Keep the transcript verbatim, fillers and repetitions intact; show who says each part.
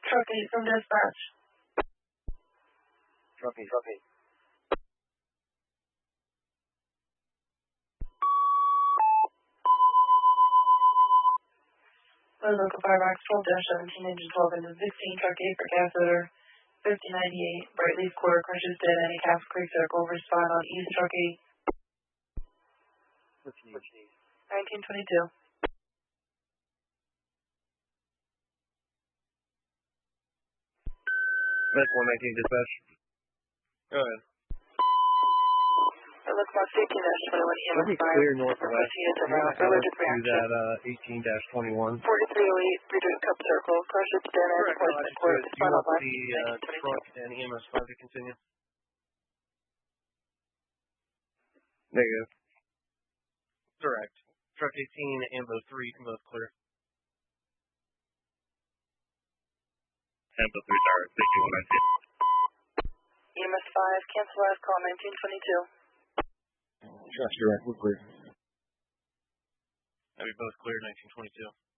Speaker 1: Truck eight from dispatch.
Speaker 2: Truck eight, truck eight.
Speaker 1: Local Firefox twelve seventeen engine twelve into sixteen, truck eight for gas odor. fifty ninety-eight, Bright Leaf Quarter, crushes dead end, Castle Creek Circle, respond on East Truck eight. nineteen twenty-two.
Speaker 2: Medic one nineteen dispatch. Go ahead.
Speaker 1: It looks like fifteen dash twenty-one E M S five.
Speaker 2: Clear northwest. To that uh, eighteen dash twenty-one.
Speaker 1: forty-three oh eight, Breeders' Cup Circle, crushes dead end, Portsmouth Court,
Speaker 2: Do you want the uh, truck and E M S five to continue? Negative. Correct. Truck eighteen and both three can both clear.
Speaker 3: Tampa three tower, sixty-one nineteen.
Speaker 1: E M S five, cancel last call, nineteen twenty-two.
Speaker 2: Trust direct, we're clear.
Speaker 3: That'd be both clear, nineteen twenty-two.